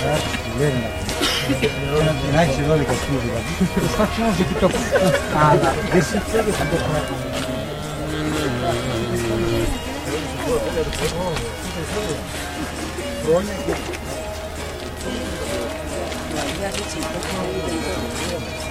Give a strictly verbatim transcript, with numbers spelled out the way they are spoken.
να έχεις εδώ δικαστή δηλαδή. Προσπάθησε όμως εκεί το αλλά δεν σε θέλει να το χρόνια και